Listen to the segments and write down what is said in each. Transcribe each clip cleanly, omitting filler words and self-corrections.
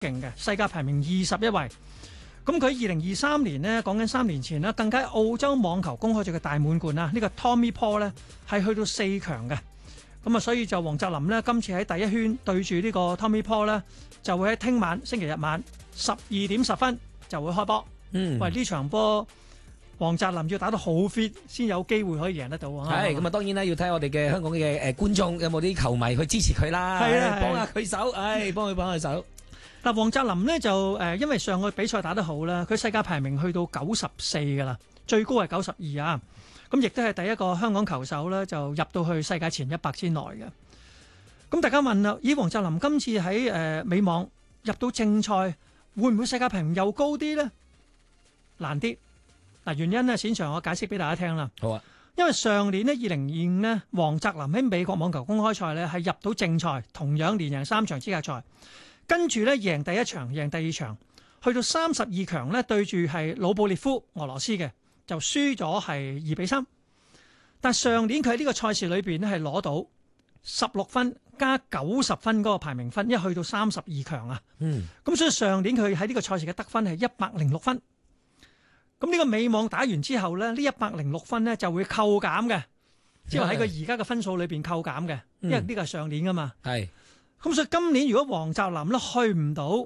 勁嘅，世界排名21位。咁佢喺2023年呢，講緊3年前呢，更加澳洲網球公開賽嘅大滿貫啦，呢個 Tommy Paul 呢係去到4強嘅。咁啊，所以就黃澤林呢，今次喺第一圈對住呢個 Tommy Paul 呢，就會喺聽晚星期日晚12:10就會開波。喂，呢場波黃澤林要打到好 fit 先有機會可以贏得到啊！ 係咁啊，當然啦，要睇我哋嘅香港嘅觀眾有冇啲球迷去支持佢啦，幫下佢手，幫佢手。 嗱，黃澤林呢就因為上個比賽打得好啦，佢世界排名去到94噶啦，最高係92啊。咁亦都係第一個香港球手咧，就入到去世界前100之內嘅。咁大家問啦，黃澤林今次喺美網入到正賽，會唔會世界排名又高啲呢？難啲。嗱，原因呢，冼常我解釋俾大家聽啦。 好啊， 因為上年呢2025呢，黃澤林喺美國網球公開賽呢係入到正賽，同樣連贏3場資格賽，跟住呢贏第一場，贏第二場，去到32強呢對住係魯布列夫俄羅斯嘅，就輸咗係2-3。但上年佢喺呢個賽事裏邊呢係攞到16分加90分嗰個排名分，一去到32強啊。咁所以上年佢喺呢個賽事嘅得分係106分。咁呢個美網打完之後咧，呢106分咧就會扣減嘅，即係喺佢而家嘅分數裏邊扣減嘅，因為呢個係上年噶嘛。係。咁所以今年如果黃澤林咧去唔到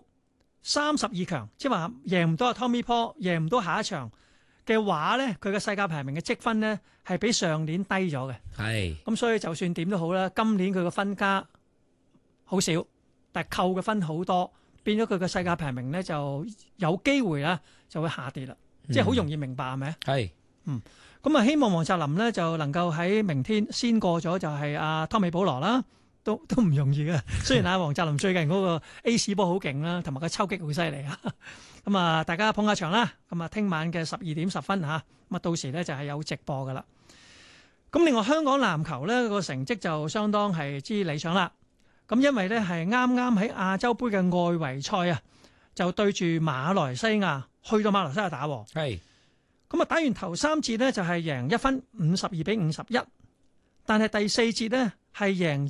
32強，即係話贏唔到阿 Tommy Paul， 贏唔到下一場嘅話咧，佢嘅世界排名嘅積分咧係比上年低咗嘅。係。咁所以就算點都好啦，今年佢嘅分加好少，但係扣嘅分好多，變咗佢嘅世界排名咧就有機會啦就會下跌啦。即係好容易明白係咪？係，咁啊希望黃澤林呢就能夠喺明天先過咗就係阿湯美保羅啦，都唔容易嘅。雖然阿黃澤林最近嗰個 Ace 波好勁啦，同埋個抽擊好犀利啊。咁啊，大家捧下場啦。咁啊，聽晚嘅12:10嚇，咁啊到時呢就係有直播噶啦。咁另外香港籃球呢個成績就相當係之理想啦。咁因為呢係啱啱喺亞洲杯嘅外圍賽啊，就對住馬來西亞。去到馬來西亞打，係咁啊！打完頭3節呢，就係贏1分，52-51，但係第4節呢，係贏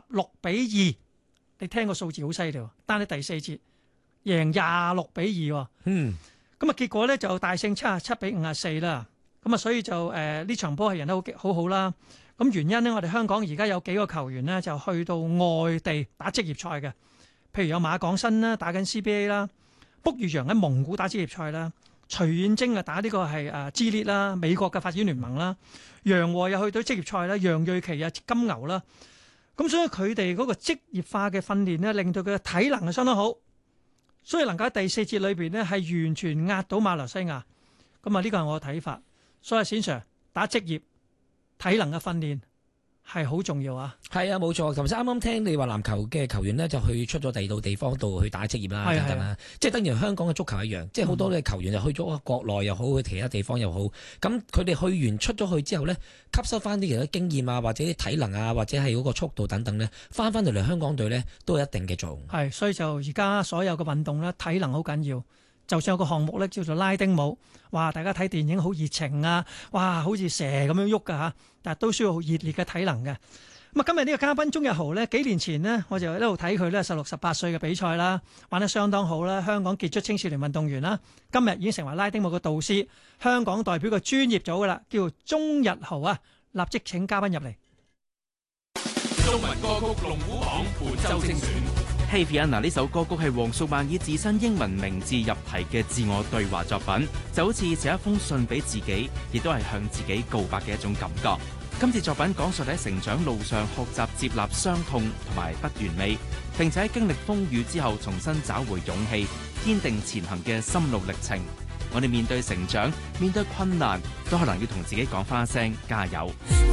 26-2。你聽個數字好犀利喎！但係第4節贏26-2。咁啊結果呢，就大勝77-54啦。咁啊所以就呢場波係贏得好好啦。咁原因呢，我哋香港而家有幾個球員呢，就去到外地打職業賽嘅，譬如有馬港新啦，打緊 CBA 啦。卜宇陽喺蒙古打職業賽啦，徐遠征啊打呢個係G League啦，美國嘅發展聯盟啦，楊和又去到職業賽啦，楊瑞琪啊金牛啦，咁所以佢哋嗰個職業化嘅訓練呢，令到佢嘅體能係相當好，所以能夠喺第4節裏邊呢，係完全壓倒馬來西亞。咁啊呢個係我嘅睇法。所以冼 Sir 打職業體能嘅訓練係好重要啊！係啊，冇錯。頭先啱啱聽你話籃球嘅球員呢，就去出咗第二度地方度去打職業啦，等等啦。即係等於香港嘅足球一樣，即係好多嘅球員就去咗國內又好，去其他地方又好。咁佢哋去完出咗去之後呢，吸收翻啲其他經驗啊，或者啲體能啊，或者係嗰個速度等等呢，翻到嚟香港隊呢，都有一定嘅作用。係，所以就而家所有嘅運動呢，體能好緊要。就算有個項目咧叫做拉丁舞，哇！大家睇電影好熱情啊，哇！好似蛇咁樣喐噶嚇，但係都需要好熱烈嘅體能嘅。咁啊，今日呢個嘉賓鍾日豪呢，幾年前呢，我就一路睇佢呢16、18歲嘅比賽啦，玩得相當好啦，香港傑出青少年運動員啦，今日已經成為拉丁舞嘅導師，香港代表嘅專業組噶啦，叫鍾日豪啊，立即請嘉賓入嚟。 中文歌曲龍虎榜本周精選。 Hey Fiona 呢首歌曲係黃淑蔓以自身英文名字入題嘅自我對話作品，就好似寫一封信俾自己，亦都係向自己告白嘅一種感覺。今次作品講述喺成長路上學習接納傷痛同埋不完美，並且喺經歷風雨之後重新找回勇氣，堅定前行嘅心路歷程。我哋面對成長，面對困難，都可能要同自己講返一聲加油。